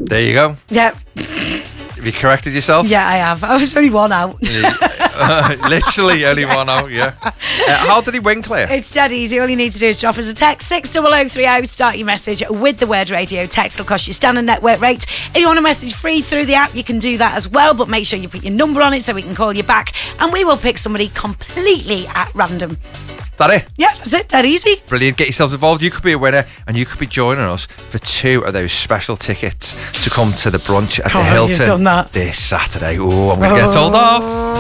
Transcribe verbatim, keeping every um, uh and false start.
There you go. Yeah. Have you corrected yourself? Yeah, I have. I was only one out. uh, literally only one out, yeah. Uh, how did he win, Claire? It's dead easy. All you need to do is drop us a text, six double oh three oh, start your message with the word radio. Text will cost you standard network rate. If you want a message free through the app, you can do that as well, but make sure you put your number on it so we can call you back, and we will pick somebody completely at random. That it? Yeah, that's it. Dead easy. Brilliant. Get yourselves involved. You could be a winner, and you could be joining us for two of those special tickets to come to the brunch at Oh, the Hilton you've done that. this Saturday. Oh, I'm going to get told off.